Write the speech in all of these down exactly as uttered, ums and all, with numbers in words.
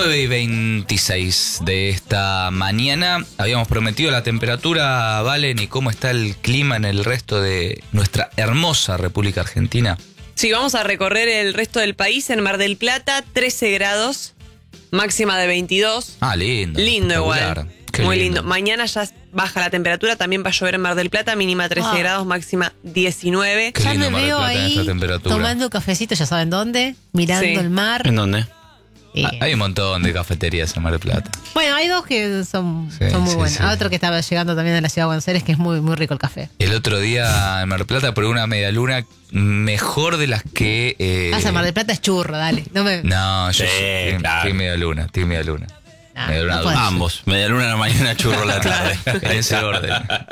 nueve y veintiséis de esta mañana. Habíamos prometido la temperatura, Valen, y cómo está el clima en el resto de nuestra hermosa República Argentina. Sí, vamos a recorrer el resto del país. En Mar del Plata, trece grados, máxima de veintidós. Ah, lindo. Lindo igual. Qué Muy lindo. lindo. Mañana ya baja la temperatura, también va a llover en Mar del Plata, mínima trece Ah. grados, máxima diecinueve. Qué Ya lindo me Mar del veo Plata en ahí esta temperatura. tomando cafecito, ya saben dónde, mirando Sí. el mar. ¿En dónde? Y- Ah, hay un montón de cafeterías en Mar del Plata. Bueno, hay dos que son, Sí, son muy sí, buenas. sí. Hay otro que estaba llegando también de la ciudad de Buenos Aires, que es muy, muy rico el café. El otro día en Mar del Plata probé una medialuna mejor de las que... Eh, Pasa, Mar del Plata es churro, dale. No me... No, yo Sí, soy claro. team medialuna, team medialuna. Ah, Medialuna no dulce. puede. Ambos. Media luna en la mañana, churro en la tarde. En ese orden.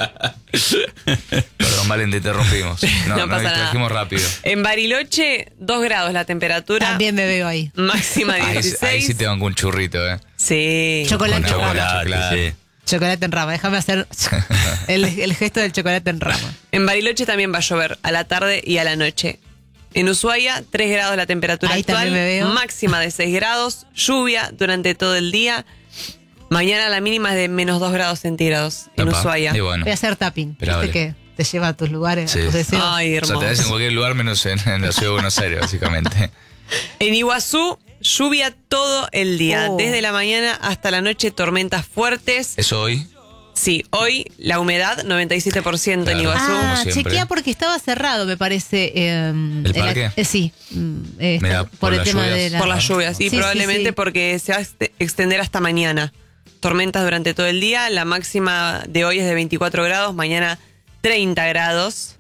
Perdón, Valen, te interrumpimos. No, No nos pasa nada. distrajimos rápido. En Bariloche, dos grados la temperatura. También me veo ahí. Máxima Ahí, dieciséis. ahí sí te banco un churrito, ¿eh? Sí. Chocolate Con en rama. chocolate. claro. sí. Chocolate en rama. Déjame hacer el, el gesto del chocolate en rama. En Bariloche también va a llover a la tarde y a la noche. En Ushuaia, tres grados la temperatura Ahí actual. también me veo. Máxima de seis grados. Lluvia durante todo el día. Mañana la mínima es de menos dos grados centígrados en Epa, Ushuaia. Y bueno, Voy a hacer tapping. Pero Viste vale. que te lleva a tus lugares, Sí. a tus deseos. Ay, o sea, te hermoso. ves en cualquier lugar menos en, en la ciudad de Buenos Aires, básicamente. En Iguazú, lluvia todo el día. Oh. Desde la mañana hasta la noche, tormentas fuertes. Eso hoy. Sí, hoy la humedad, noventa y siete por ciento en Claro. Iguazú. como Ah, siempre. chequea porque estaba cerrado, me parece. eh, en la- parque? eh, sí. mm, eh, está- Mira, por, por el las tema lluvias. de la... Por las lluvias, y Sí, sí, probablemente sí. porque se va a ext- extender hasta mañana. Tormentas durante todo el día. La máxima de hoy es de veinticuatro grados, mañana treinta grados.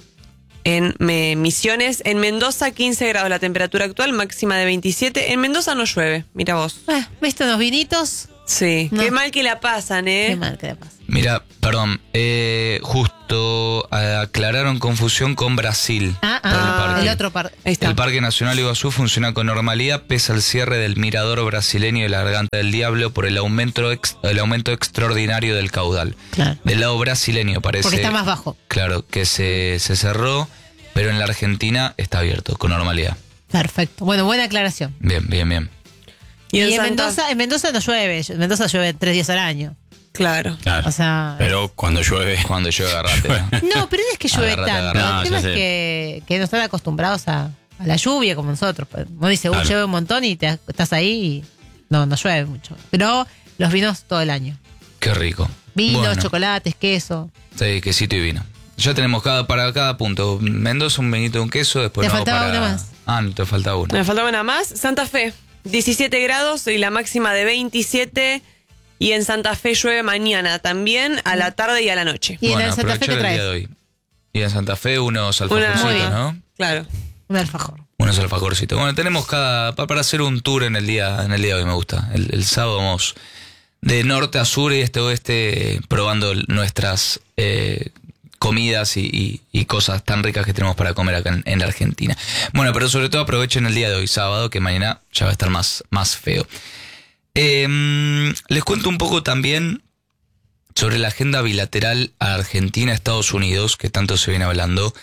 En me- Misiones, en Mendoza quince grados la temperatura actual, máxima de veintisiete. En Mendoza no llueve, mira vos. Ah, ¿viste unos vinitos? Sí, No. qué mal que la pasan, ¿eh? Qué mal que le pasa. Mira, perdón, eh, justo eh, aclararon confusión con Brasil. Ah, por el ah, parque. el otro par. Ahí está. El Parque Nacional Iguazú funciona con normalidad pese al cierre del mirador brasileño de la Garganta del Diablo por el aumento, ex- el aumento extraordinario del caudal. Claro. Del lado brasileño parece... Porque está más bajo. Claro, que se, se cerró, pero en la Argentina está abierto, con normalidad. Perfecto. Bueno, buena aclaración. Bien, bien, bien. Y, en, Santa- Mendoza, en Mendoza no llueve. En Mendoza llueve tres días al año. Claro. Claro. O sea. Pero cuando llueve. Cuando yo agarrate. No, pero no es que llueve Agárrate, tanto. agárrate. No, el tema ya es sé. que, que no están acostumbrados a, a la lluvia como nosotros. Pues, uno dice, uy, Claro. llueve un montón y te, estás ahí y no, no llueve mucho. Pero los vinos todo el año. Qué rico. Vinos, Bueno, chocolates, queso. sí, quesito y vino. Ya tenemos cada para cada punto. Mendoza, un vinito y un queso, después Te no faltaba para... una más. Ah, no, te falta una. Me faltaba una más. Santa Fe, diecisiete grados y la máxima de veintisiete. Y en Santa Fe llueve mañana también, a la tarde y a la noche. Y en bueno, el Santa Fe, aprovechar ¿qué el día de traes? hoy. Y en Santa Fe unos Una- muy alfajorcitos, bien. ¿no? Claro. Un alfajor. Unos alfajorcitos. Bueno, tenemos cada... pa- para hacer un tour en el día en el día de hoy, me gusta. El, el sábado vamos de norte a sur y este a oeste, probando nuestras eh, comidas y, y- y cosas tan ricas que tenemos para comer acá en, en la Argentina. Bueno, pero sobre todo aprovechen el día de hoy, sábado, que mañana ya va a estar más, más feo. Eh, les cuento un poco también sobre la agenda bilateral a Argentina-Estados Unidos, que tanto se viene hablando.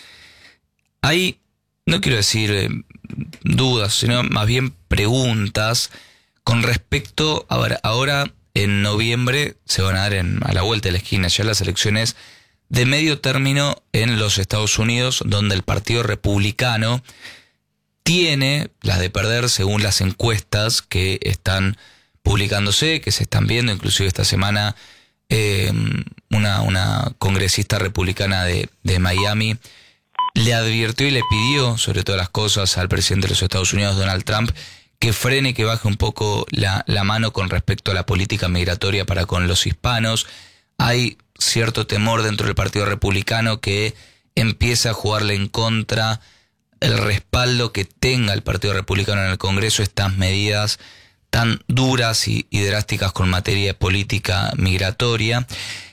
Hay, no quiero decir eh, dudas, sino más bien preguntas con respecto, a ver, ahora en noviembre se van a dar en, a la vuelta de la esquina ya las elecciones de medio término en los Estados Unidos, donde el Partido Republicano tiene las de perder según las encuestas que están publicándose, que se están viendo, inclusive esta semana eh, una, una congresista republicana de, de Miami le advirtió y le pidió, sobre todas las cosas, al presidente de los Estados Unidos, Donald Trump, que frene, que baje un poco la, la mano con respecto a la política migratoria para con los hispanos. Hay cierto temor dentro del Partido Republicano que empiece a jugarle en contra el respaldo que tenga el Partido Republicano en el Congreso, estas medidas tan duras y, y drásticas con materia de política migratoria,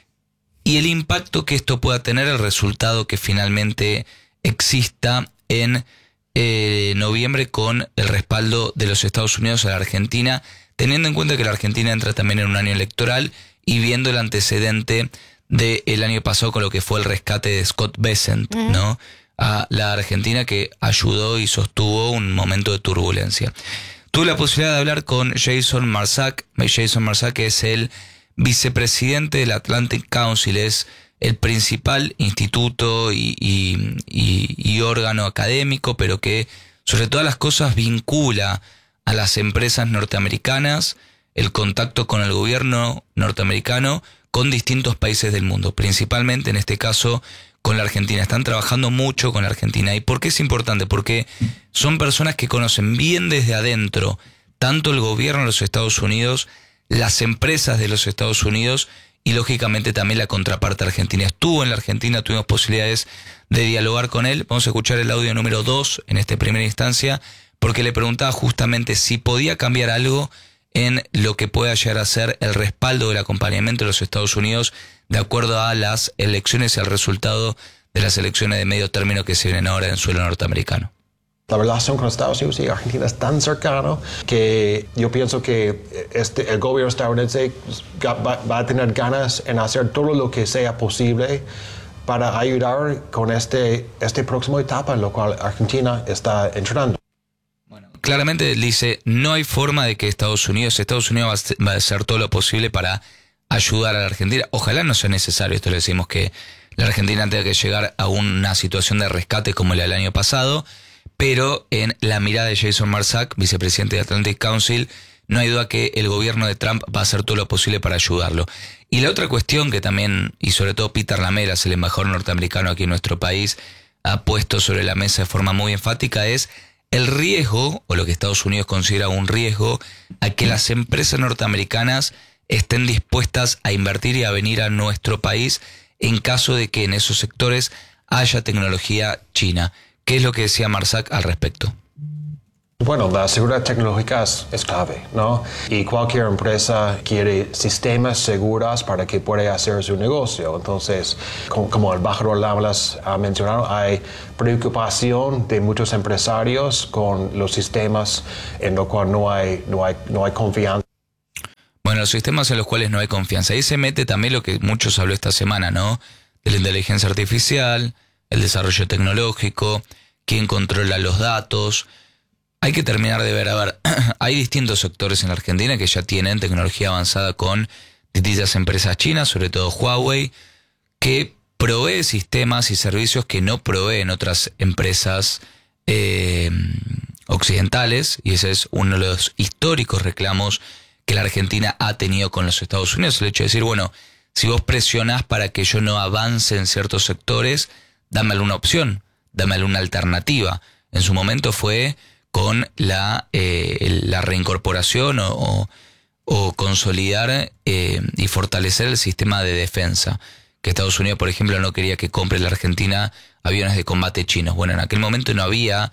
y el impacto que esto pueda tener, el resultado que finalmente exista en eh, noviembre con el respaldo de los Estados Unidos a la Argentina, teniendo en cuenta que la Argentina entra también en un año electoral y viendo el antecedente del año pasado con lo que fue el rescate de Scott Bessent, uh-huh. ¿no? A la Argentina, que ayudó y sostuvo un momento de turbulencia. Tuve la posibilidad de hablar con Jason Marsac. Jason Marsac es el vicepresidente del Atlantic Council, es el principal instituto y, y, y, y órgano académico, pero que sobre todas las cosas vincula a las empresas norteamericanas, el contacto con el gobierno norteamericano, con distintos países del mundo, principalmente en este caso con la Argentina. Están trabajando mucho con la Argentina. ¿Y por qué es importante? Porque son personas que conocen bien desde adentro tanto el gobierno de los Estados Unidos, las empresas de los Estados Unidos y lógicamente también la contraparte argentina. Estuvo en la Argentina, tuvimos posibilidades de dialogar con él. Vamos a escuchar el audio número dos en esta primera instancia, porque le preguntaba justamente si podía cambiar algo en lo que pueda llegar a ser el respaldo del acompañamiento de los Estados Unidos de acuerdo a las elecciones y al resultado de las elecciones de medio término que se vienen ahora en suelo norteamericano. La relación con Estados Unidos y Argentina es tan cercano que yo pienso que este, el gobierno estadounidense va, va a tener ganas en hacer todo lo que sea posible para ayudar con este, este próximo etapa en lo cual Argentina está entrando. Bueno, claramente dice, no hay forma de que Estados Unidos, Estados Unidos va a hacer todo lo posible para ayudar a la Argentina. Ojalá no sea necesario, esto le decimos que la Argentina tenga que llegar a una situación de rescate como la del año pasado, pero en la mirada de Jason Marsac, vicepresidente de Atlantic Council, no hay duda que el gobierno de Trump va a hacer todo lo posible para ayudarlo. Y la otra cuestión que también, y sobre todo Peter Lamelas, el embajador norteamericano aquí en nuestro país, ha puesto sobre la mesa de forma muy enfática es el riesgo, o lo que Estados Unidos considera un riesgo, a que las empresas norteamericanas estén dispuestas a invertir y a venir a nuestro país en caso de que en esos sectores haya tecnología china. ¿Qué es lo que decía Marsac al respecto? Bueno, la seguridad tecnológica es, es clave, ¿no? Y cualquier empresa quiere sistemas seguros para que pueda hacer su negocio. Entonces, como, como el embajador Lamelas ha mencionado, hay preocupación de muchos empresarios con los sistemas en los cuales no hay, no hay, no hay confianza. Bueno, los sistemas en los cuales no hay confianza. Ahí se mete también lo que muchos habló esta semana, ¿no? De la inteligencia artificial, el desarrollo tecnológico, quién controla los datos. Hay que terminar de ver, a ver, hay distintos sectores en la Argentina que ya tienen tecnología avanzada con distintas empresas chinas, sobre todo Huawei, que provee sistemas y servicios que no proveen otras empresas eh, occidentales, y ese es uno de los históricos reclamos que la Argentina ha tenido con los Estados Unidos, el hecho de decir, bueno, si vos presionás para que yo no avance en ciertos sectores, dame alguna opción, dame alguna alternativa. En su momento fue con la, eh, la reincorporación o, o, o consolidar eh, y fortalecer el sistema de defensa. Que Estados Unidos, por ejemplo, no quería que compre la Argentina aviones de combate chinos. Bueno, en aquel momento no había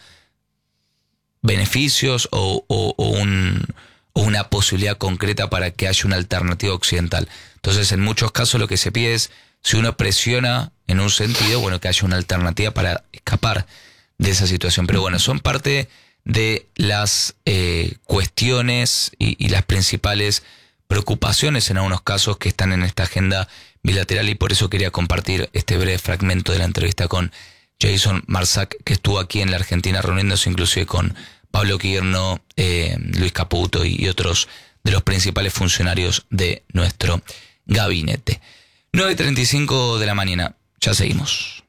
beneficios o, o, o, un, o una posibilidad concreta para que haya una alternativa occidental. Entonces, en muchos casos lo que se pide es, si uno presiona en un sentido, bueno, que haya una alternativa para escapar de esa situación. Pero bueno, son parte de las eh, cuestiones y, y las principales preocupaciones en algunos casos que están en esta agenda bilateral, y por eso quería compartir este breve fragmento de la entrevista con Jason Marsac, que estuvo aquí en la Argentina reuniéndose inclusive con Pablo Quirno, eh, Luis Caputo y, y otros de los principales funcionarios de nuestro gabinete. nueve y treinta y cinco de la mañana, ya seguimos.